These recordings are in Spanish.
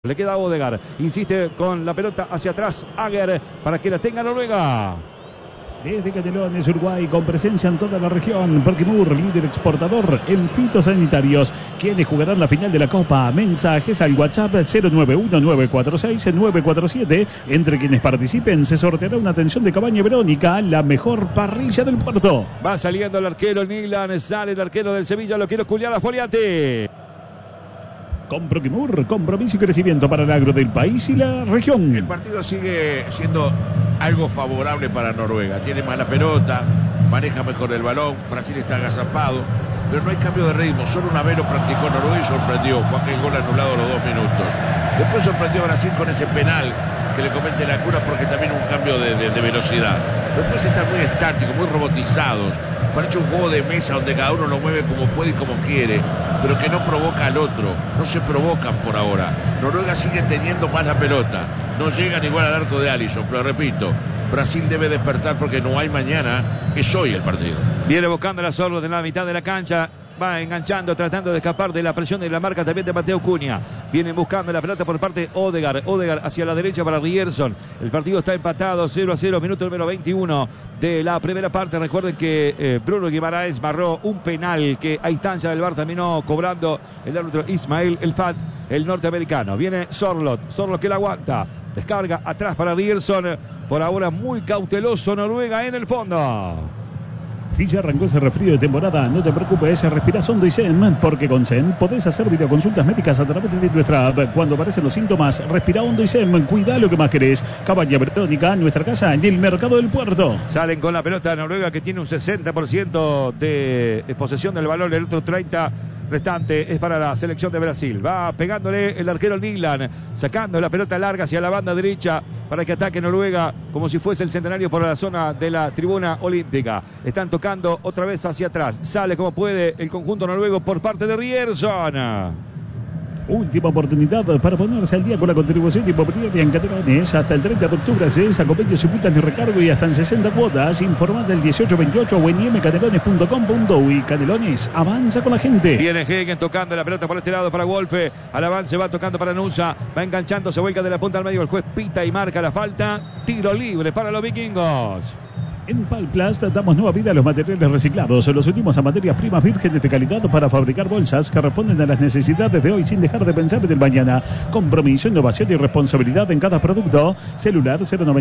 Le queda a Odegaard, insiste con la pelota hacia atrás, Aguer, para que la tenga Noruega. Desde Canelones, Uruguay, con presencia en toda la región, Porquimur, líder exportador en fitosanitarios. ¿Quiénes jugarán la final de la Copa? Mensajes al WhatsApp 091-946-947. Entre quienes participen se sorteará una atención de Cabaña Verónica, la mejor parrilla del puerto. Va saliendo el arquero Niglan, sale el arquero del Sevilla, lo quiere Julián Foliati. Con Porquimur, compromiso y crecimiento para el agro del país y la región. El partido sigue siendo algo favorable para Noruega. Tiene más la pelota, maneja mejor el balón. Brasil está agazapado, pero no hay cambio de ritmo. Solo una vez lo practicó Noruega y sorprendió. Fue aquel gol anulado a los 2 minutos. Después sorprendió a Brasil con ese penal que le comete la cura, porque también un cambio de velocidad. Después están muy estáticos, muy robotizados. Parece un juego de mesa donde cada uno lo mueve como puede y como quiere, pero que no provoca al otro. No se provocan por ahora. Noruega sigue teniendo más la pelota. No llegan igual al arco de Alisson, pero repito, Brasil debe despertar porque no hay mañana. Es hoy el partido. Viene buscando la Sorlo de la mitad de la cancha. Va enganchando, tratando de escapar de la presión de la marca también de Mateo Cunha. Vienen buscando la pelota por parte de Odegaard. Odegaard hacia la derecha para Ryerson. El partido está empatado 0-0, minuto número 21 de la primera parte. Recuerden que Bruno Guimaraes barró un penal que a instancia del VAR terminó cobrando el árbitro Ismael El Fat, el norteamericano. Viene Sorloth que la aguanta. Descarga atrás para Ryerson. Por ahora muy cauteloso Noruega en el fondo. Si ya arrancó ese resfrío de temporada, no te preocupes, respirás hondo y Zen, porque con Zen podés hacer videoconsultas médicas a través de nuestra app. Cuando aparecen los síntomas, respira hondo y Zen, cuida lo que más querés. Cabaña Verónica, nuestra casa en el mercado del puerto. Salen con la pelota de Noruega, que tiene un 60% de posesión del balón, el otro 30% restante es para la selección de Brasil. Va pegándole el arquero Niglan, sacando la pelota larga hacia la banda derecha para que ataque Noruega como si fuese el centenario por la zona de la tribuna olímpica. Están tocando otra vez hacia atrás. Sale como puede el conjunto noruego por parte de Ryerson. Última oportunidad para ponerse al día con la contribución inmobiliaria en Canelones. Hasta el 30 de octubre accedes a convenios simultáneos de recargo y hasta en 60 cuotas. Informate del 1828 o en imcanelones.com.uy. Canelones avanza con la gente. Viene Hegen tocando la pelota por este lado para Wolfe. Al avance va tocando para Nusa. Va enganchando, se vuelca de la punta al medio. El juez pita y marca la falta. Tiro libre para los vikingos. En Palplast damos nueva vida a los materiales reciclados. Los unimos a materias primas vírgenes de calidad para fabricar bolsas que responden a las necesidades de hoy sin dejar de pensar en el mañana. Compromiso, innovación y responsabilidad en cada producto. Celular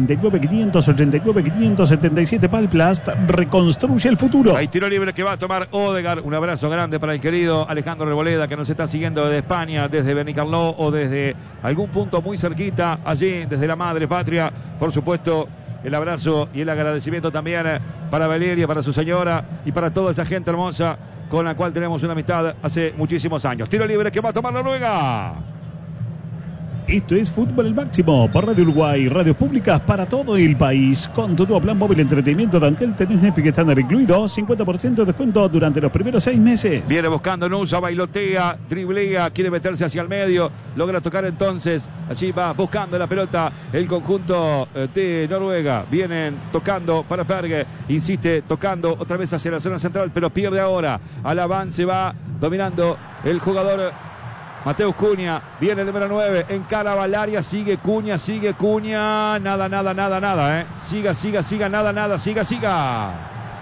099-589-577. Palplast reconstruye el futuro. Hay tiro libre que va a tomar Odegaard. Un abrazo grande para el querido Alejandro Reboleda, que nos está siguiendo desde España, desde Benicarló o desde algún punto muy cerquita, allí desde la madre patria. Por supuesto, el abrazo y el agradecimiento también para Valeria, para su señora y para toda esa gente hermosa con la cual tenemos una amistad hace muchísimos años. Tiro libre que va a tomar Noruega. Esto es Fútbol al Máximo por Radio Uruguay, radios públicas para todo el país. Con tu nuevo plan móvil entretenimiento de Antel tenés Netflix estándar incluido, 50% de descuento durante los primeros 6 meses. Viene buscando Nusa, bailotea, driblea, quiere meterse hacia el medio, logra tocar entonces, allí va buscando la pelota el conjunto de Noruega. Vienen tocando para Berge, insiste tocando otra vez hacia la zona central, pero pierde ahora. Al avance va dominando el jugador Mateo Cunha, viene el número 9, encara Valaria, sigue Cunha, nada, siga, nada, siga.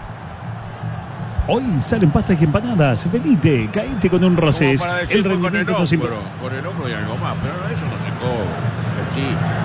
Hoy salen pastas y empanadas, venite, caíte con un Rosés. El rendimiento con el hombro y algo más, pero eso no se cobra, sí.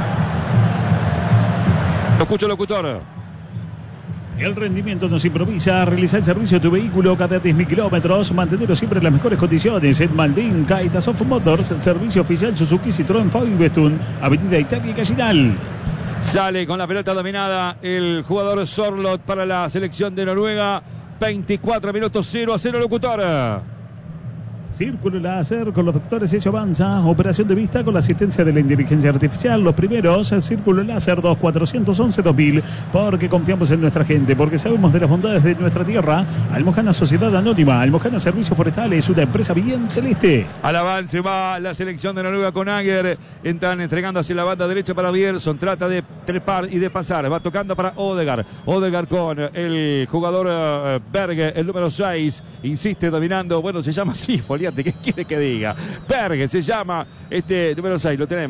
Lo escucho, locutor. El rendimiento nos improvisa. Realizar el servicio de tu vehículo cada 10.000 kilómetros. Mantenerlo siempre en las mejores condiciones. En Malvin, Caetasoft Motors, el servicio oficial Suzuki, Citroën, Ford y Bestun. Avenida Italia y Gallinal. Sale con la pelota dominada el jugador Sorloth para la selección de Noruega. 24 minutos, 0-0, locutor. Círculo láser con los doctores Eso Avanza. Operación de vista con la asistencia de la inteligencia artificial. Los primeros, Círculo Láser 2411-2000. Porque confiamos en nuestra gente, porque sabemos de las bondades de nuestra tierra. Almojana Sociedad Anónima, Almojana Servicios Forestales, una empresa bien celeste. Al avance va la selección de Noruega con Aguer. Entran entregando hacia la banda derecha para Ryerson. Trata de trepar y de pasar. Va tocando para Odegaard. Odegaard con el jugador Berge, el número 6. Insiste dominando. Bueno, se llama así, Foliati. ¿Qué quiere que diga? Berge se llama este número 6. Lo tenemos.